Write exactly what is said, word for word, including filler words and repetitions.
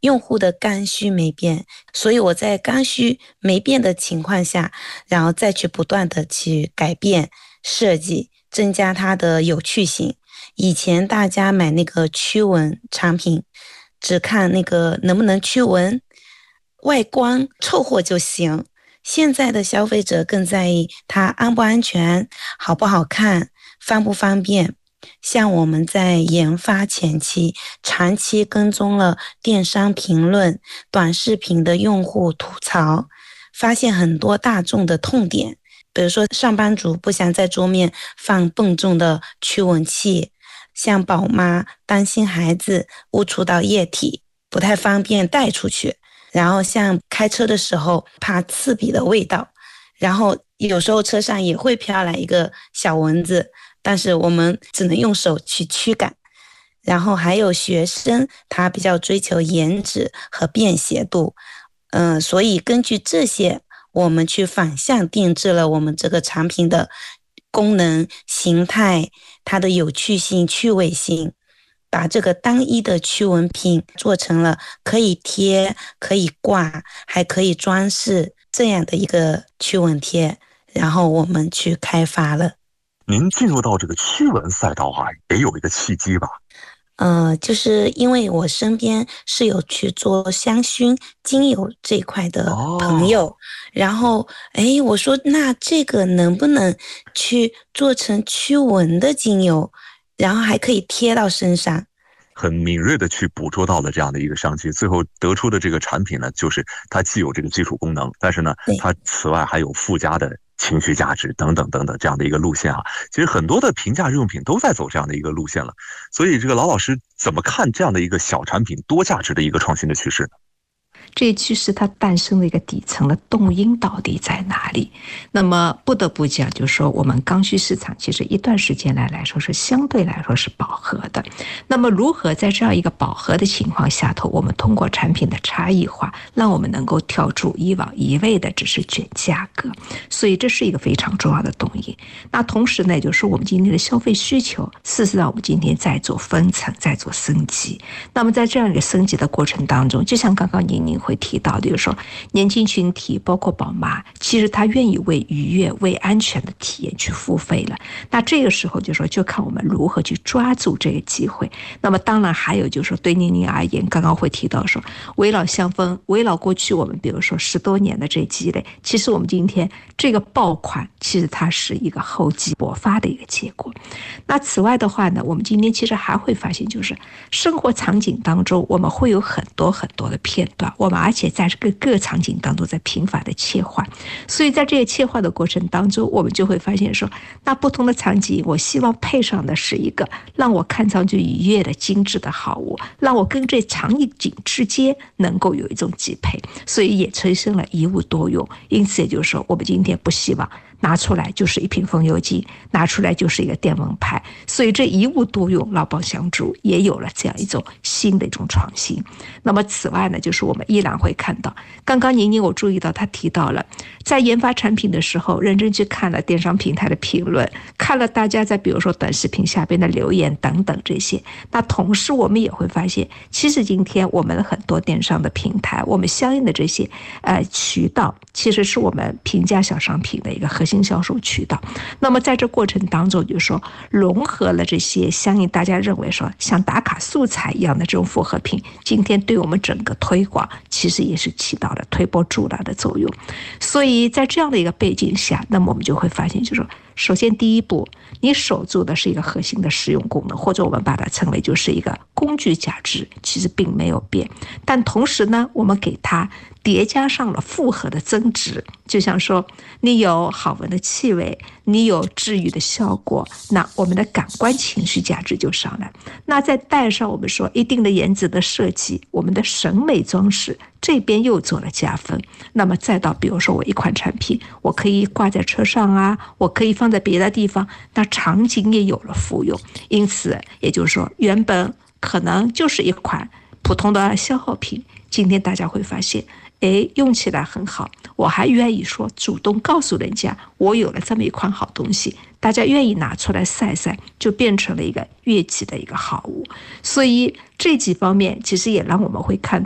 用户的刚需没变，所以我在刚需没变的情况下，然后再去不断的去改变设计，增加它的有趣性。以前大家买那个驱蚊产品，只看那个能不能驱蚊，外观凑合就行。现在的消费者更在意它安不安全，好不好看，方不方便。像我们在研发前期长期跟踪了电商评论、短视频的用户吐槽，发现很多大众的痛点，比如说上班族不想在桌面放笨重的驱蚊器，像宝妈担心孩子误触到液体不太方便带出去，然后像开车的时候怕刺鼻的味道，然后有时候车上也会飘来一个小蚊子，但是我们只能用手去驱赶。然后还有学生，他比较追求颜值和便携度，嗯、呃，所以根据这些，我们去反向定制了我们这个产品的功能、形态、它的有趣性、趣味性，把这个单一的驱蚊品做成了可以贴、可以挂、还可以装饰这样的一个驱蚊贴，然后我们去开发了。 您进入到这个驱蚊赛道啊，也有一个契机吧？ 呃，就是因为我身边是有去做香薰精油这一块的朋友， 哦， 然后，诶，我说那这个能不能去做成驱蚊的精油，然后还可以贴到身上？ 很敏锐的去捕捉到了这样的一个商机，最后得出的这个产品呢，就是它既有这个基础功能，但是呢， 对。 它此外还有附加的情绪价值等等等等这样的一个路线啊。其实很多的平价日用品都在走这样的一个路线了，所以这个老老师怎么看这样的一个小产品多价值的一个创新的趋势呢？ 这一趋势它诞生的一个底层的动因到底在哪里？那么不得不讲，就是说我们刚需市场其实一段时间来来说是相对来说是饱和的。那么如何在这样一个饱和的情况下头，我们通过产品的差异化，让我们能够跳出以往一味的只是卷价格？所以这是一个非常重要的动因。那同时呢，就是我们今天的消费需求，事实上我们今天在做分层，在做升级。那么在这样一个升级的过程当中，就像刚刚您您会提到的，就是说年轻群体包括宝妈，其实他愿意为愉悦、为安全的体验去付费了。那这个时候就说，就看我们如何去抓住这个机会。那么当然还有就是说，对宁宁而言，刚刚会提到说，围绕香氛，围绕过去我们比如说十多年的这积累，其实我们今天这个爆款，其实它是一个厚积薄发的一个结果。那此外的话呢，我们今天其实还会发现，就是生活场景当中，我们会有很多很多的片段，我们而且在这个各场景当中在频繁的切换，所以在这个切换的过程当中，我们就会发现说，那不同的场景，我希望配上的是一个让我看上去愉悦的精致的好物，让我跟这场景之间能够有一种匹配，所以也催生了一物多用。因此也就是说，我们今天不希望拿出来就是一瓶风油精，拿出来就是一个电蚊拍，所以这一物多用，劳帮相助，也有了这样一种新的一种创新。那么此外呢，就是我们依然会看到，刚刚宁宁我注意到他提到了，在研发产品的时候，认真去看了电商平台的评论，看了大家在比如说短视频下边的留言等等这些。那同时我们也会发现，其实今天我们的很多电商的平台，我们相应的这些呃渠道，其实是我们平价小商品的一个核心销售渠道。那么在这过程当中，就是说融合了这些相应大家认为说像打卡素材一样的这种复合品，今天对我们整个推广其实也是起到了推波助澜的作用。所以在这样的一个背景下，那么我们就会发现，就是说首先第一步，你守住的是一个核心的实用功能，或者我们把它称为就是一个工具价值，其实并没有变。但同时呢，我们给它叠加上了复合的增值，就像说你有好闻的气味，你有治愈的效果，那我们的感官情绪价值就上来。那再带上我们说一定的颜值的设计，我们的审美装饰这边又做了加分。那么再到比如说我一款产品，我可以挂在车上啊，我可以放在别的地方，那场景也有了复用。因此也就是说，原本可能就是一款普通的消耗品，今天大家会发现，诶，用起来很好，我还愿意说主动告诉人家我有了这么一款好东西，大家愿意拿出来晒晒，就变成了一个悦己的一个好物。所以这几方面其实也让我们会看